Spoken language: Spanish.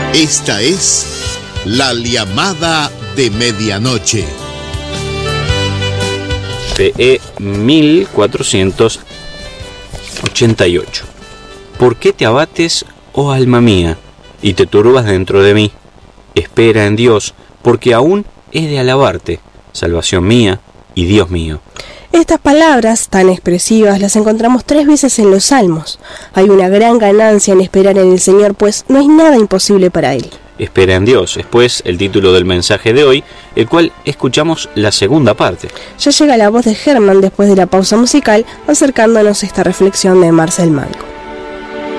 Esta es la llamada de medianoche. PE 1488. ¿Por qué te abates, oh alma mía, y te turbas dentro de mí? Espera en Dios, porque aún he de alabarte, salvación mía y Dios mío. Estas palabras tan expresivas las encontramos 3 veces en los Salmos. Hay una gran ganancia en esperar en el Señor, pues no hay nada imposible para Él. Espera en Dios es pues el título del mensaje de hoy, el cual escuchamos la segunda parte. Ya llega la voz de Germán después de la pausa musical, acercándonos a esta reflexión de Marcel Manco.